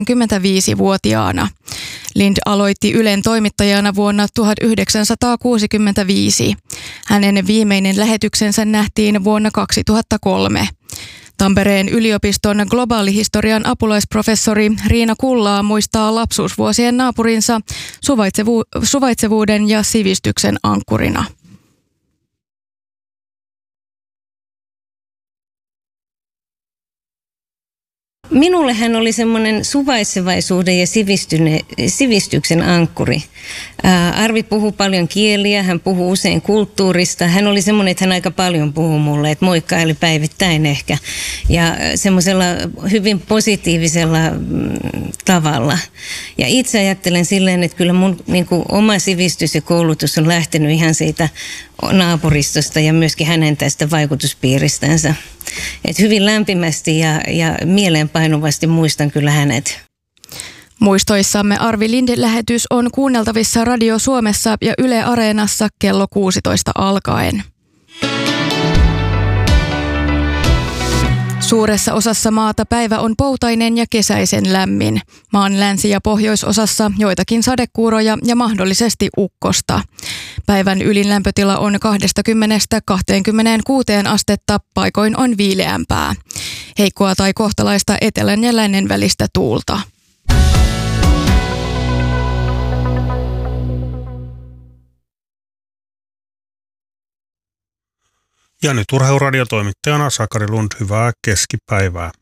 85-vuotiaana. Lind aloitti Ylen toimittajana vuonna 1965. Hänen viimeinen lähetyksensä nähtiin vuonna 2003. Tampereen yliopiston globaalihistorian apulaisprofessori Riina Kullaa muistaa lapsuusvuosien naapurinsa suvaitsevuuden ja sivistyksen ankkurina. Minulle hän oli semmoinen suvaitsevaisuuden ja sivistyksen ankkuri. Arvi puhuu paljon kieliä, hän puhuu usein kulttuurista. Hän oli semmoinen, että hän aika paljon puhuu mulle, että moikkaili päivittäin ehkä. Ja semmoisella hyvin positiivisella tavalla. Ja itse ajattelen silleen, että kyllä mun niin kuin oma sivistys ja koulutus on lähtenyt ihan siitä naapuristosta ja myöskin hänen tästä vaikutuspiiristänsä. Et hyvin lämpimästi ja mieleenpainuvasti muistan kyllä hänet. Muistoissamme Arvi Lindin lähetys on kuunneltavissa Radio Suomessa ja Yle Areenassa kello 16 alkaen. Suuressa osassa maata päivä on poutainen ja kesäisen lämmin. Maan länsi- ja pohjoisosassa joitakin sadekuuroja ja mahdollisesti ukkosta. Päivän ylin lämpötila on 20–26 astetta, paikoin on viileämpää. Heikkoa tai kohtalaista etelän ja lännen välistä tuulta. Ja nyt urheiluradiotoimittajana Sakari Lund, hyvää keskipäivää.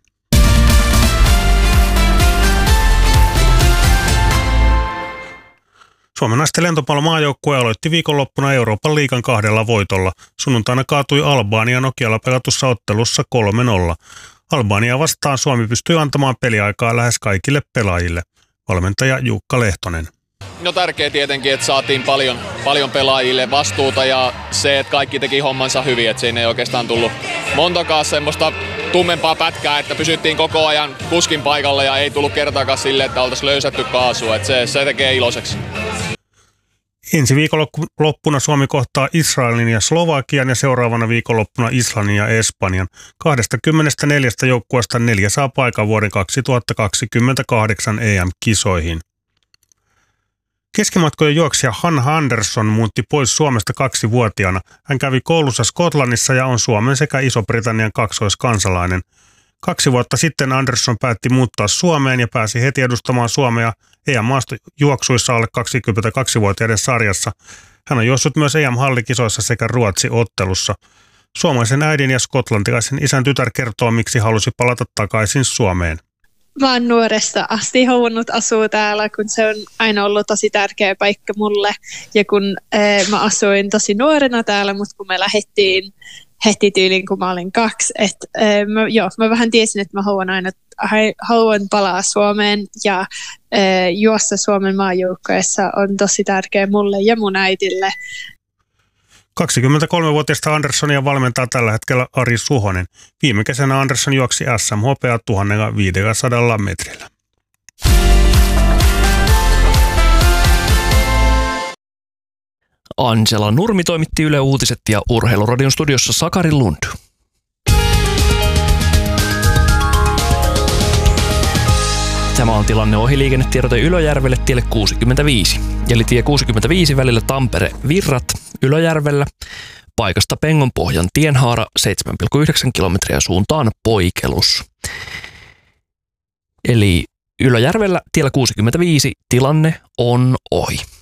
Suomen naisten lentopallomaajoukkue aloitti viikonloppuna Euroopan liigan 2 voitolla. Sunnuntaina kaatui Albania Nokialla pelatussa ottelussa 3-0. Albania vastaan Suomi pystyi antamaan peliaikaa lähes kaikille pelaajille. Valmentaja Jukka Lehtonen. No tärkeää tietenkin, että saatiin paljon pelaajille vastuuta ja se, että kaikki teki hommansa hyvin, että siinä ei oikeastaan tullut montakaan semmoista tummempaa pätkää, että pysyttiin koko ajan kuskin paikalla ja ei tullut kertaakaan sille, että oltaisiin löysätty kaasua, että se tekee iloiseksi. Ensi viikonloppuna Suomi kohtaa Israelin ja Slovakian ja seuraavana viikonloppuna Islannin ja Espanjan. 24 joukkueesta 4 saa paikan vuoden 2028 EM-kisoihin. Keskimatkojen juoksija Hanna Andersson muutti pois Suomesta 2-vuotiaana. Hän kävi koulussa Skotlannissa ja on Suomen sekä Iso-Britannian kaksoiskansalainen. 2 vuotta sitten Andersson päätti muuttaa Suomeen ja pääsi heti edustamaan Suomea EM-maastojuoksuissa alle 22-vuotiaiden sarjassa. Hän on juossut myös EM-hallikisoissa sekä Ruotsi-ottelussa. Suomalaisen äidin ja skotlantilaisen isän tytär kertoo, miksi halusi palata takaisin Suomeen. Mä oon nuoresta asti halunnut asua täällä, kun se on aina ollut tosi tärkeä paikka mulle. Ja kun mä asuin tosi nuorena täällä, mutta kun me lähdettiin heti tyyliin, kun mä olin 2. Mä vähän tiesin, että mä haluan palaa Suomeen ja juossa Suomen maajoukkueessa on tosi tärkeä mulle ja mun äitille. 23-vuotiaista Anderssonia valmentaa tällä hetkellä Ari Suhonen. Viime kesänä Andersson juoksi SM-hopeaa 1500 metrillä. Angela Nurmi toimitti Yle Uutiset ja Urheiluradion studiossa Sakari Lund. Tämä on tilanne ohiliikennetiedote Ylöjärvelle tielle 65. Eli tie 65 välillä Tampere-Virrat Ylöjärvellä. Paikasta Pengonpohjan tienhaara 7,9 kilometriä suuntaan poikelus. Eli Ylöjärvellä tiellä 65 tilanne on ohi.